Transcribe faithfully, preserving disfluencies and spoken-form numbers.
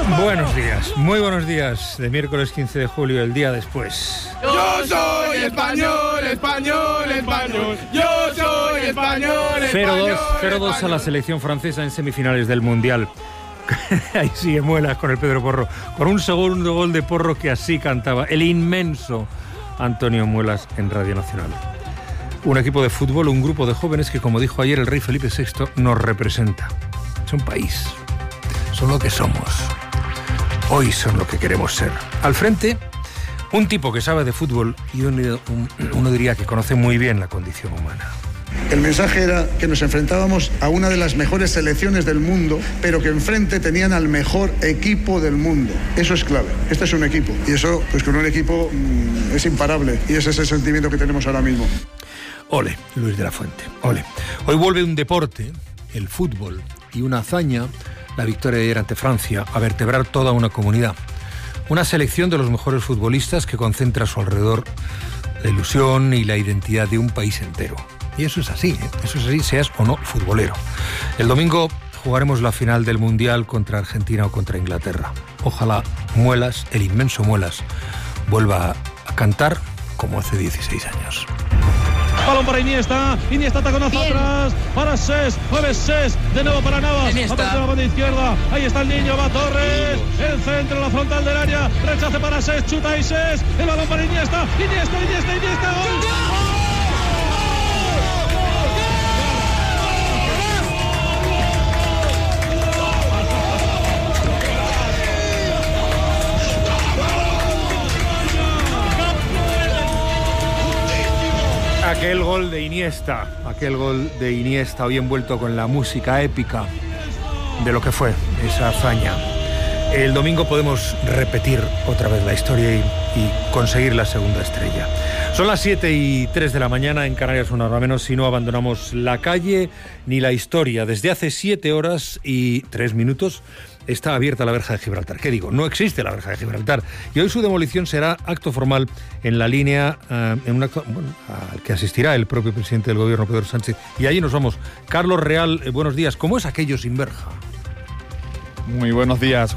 Buenos días, muy buenos días, de miércoles quince de julio, el día después. Yo soy español, español, español. Yo soy español, español. cero dos a la selección francesa en semifinales del Mundial. Ahí sigue Muelas con el Pedro Porro, con un segundo gol de Porro que así cantaba el inmenso Antonio Muelas en Radio Nacional. Un equipo de fútbol, un grupo de jóvenes que, como dijo ayer el rey Felipe sexto, nos representa. Es un país, son lo que somos. Hoy son lo que queremos ser. Al frente, un tipo que sabe de fútbol y uno, un, uno diría que conoce muy bien la condición humana. El mensaje era que nos enfrentábamos a una de las mejores selecciones del mundo, pero que enfrente tenían al mejor equipo del mundo. Eso es clave. Este es un equipo. Y eso, pues con un equipo mmm, es imparable. Y ese es el sentimiento que tenemos ahora mismo. Ole, Luis de la Fuente, ole. Hoy vuelve un deporte, el fútbol, y una hazaña, la victoria de ayer ante Francia, a vertebrar toda una comunidad. Una selección de los mejores futbolistas que concentra a su alrededor la ilusión y la identidad de un país entero. Y eso es así, ¿eh? Eso es así, seas o no futbolero. El domingo jugaremos la final del Mundial contra Argentina o contra Inglaterra. Ojalá Muelas, el inmenso Muelas, vuelva a cantar como hace dieciséis años. Balón para Iniesta, Iniesta taconazo atrás, para Ses, mueve Ses, de nuevo para Navas, aparece la banda izquierda, ahí está el niño, va Torres, el centro, la frontal del área, rechace para Ses, chuta y Ses, el balón para Iniesta, Iniesta, Iniesta, Iniesta, ¡gol! Aquel gol de Iniesta, aquel gol de Iniesta hoy envuelto con la música épica de lo que fue esa hazaña. El domingo podemos repetir otra vez la historia y, y conseguir la segunda estrella. Son las siete y tres de la mañana, en Canarias una hora menos, si no abandonamos la calle ni la historia. Desde hace siete horas y tres minutos está abierta la verja de Gibraltar. ¿Qué digo? No existe la verja de Gibraltar. Y hoy su demolición será acto formal en la línea, uh, en un acto bueno, al que asistirá el propio presidente del gobierno, Pedro Sánchez. Y allí nos vamos. Carlos Real, eh, buenos días. ¿Cómo es aquello sin verja? Muy buenos días,